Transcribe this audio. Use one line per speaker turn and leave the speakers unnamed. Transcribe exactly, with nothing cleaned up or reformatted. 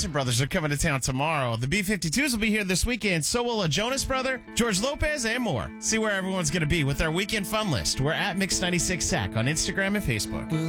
Johnson brothers are coming to town tomorrow. The B fifty-twos will be here this weekend. So will a Jonas brother, George Lopez, and more. See where everyone's going to be with our weekend fun list. We're at Mix ninety-six Sac on Instagram and Facebook.